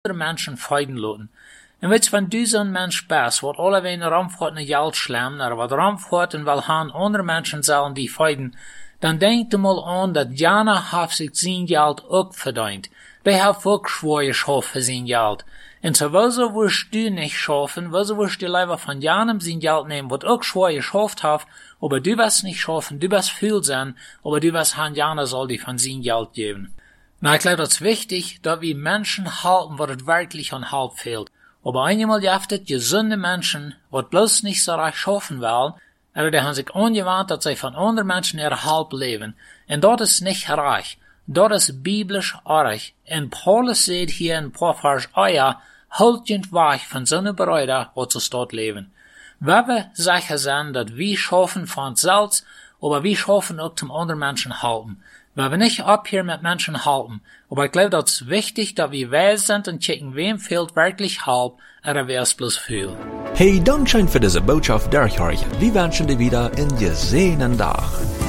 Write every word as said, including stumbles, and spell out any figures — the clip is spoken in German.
andere Menschen feiden lassen. En weet je, wenn du zo'n Mensch bist, wat alle een ramfort naar Geld schlemmen, oder wat ramfort en wel gaan andere Menschen sollen die feiden, dann denk du mal an, dat Jana hat sich sein Geld auch verdient. Die haben auch schwer geschafft für sein Geld. Und so wieso wirst du nicht schaffen, wieso wirst du lieber von Janem sein Geld nehmen, was auch schwer geschafft hat, aber du wirst nicht schaffen, du wirst viel sein, aber du wirst Han Jana soll dir von sein Geld geben. Na, ich glaube, das ist wichtig, dass wir Menschen halten, wo es wirklich an Halt fehlt. Aber einmal jaftet gesunde Menschen, die bloß nicht so reich schaffen wollen, aber die haben sich angewandt, dass sie von anderen Menschen ihre Halb leben. Und das ist nicht reich. Das ist biblisch reich. Und Paulus sagt hier in Vers eins, halt jent weich von so einer Bräude, wo sie dort leben. Wir wir sicher sein, dass wir schaffen von uns selbst, aber wir schaffen auch zum anderen Menschen halten. Wir wir nicht ab hier mit Menschen halten. Aber ich glaube, das ist wichtig, dass wir wähl sind und checken, wem fehlt wirklich halb, oder wer es bloß viel. Hey, Dankeschön für diese Botschaft, Derek Horch. Wir wünschen dir wieder einen gesehenen Tag.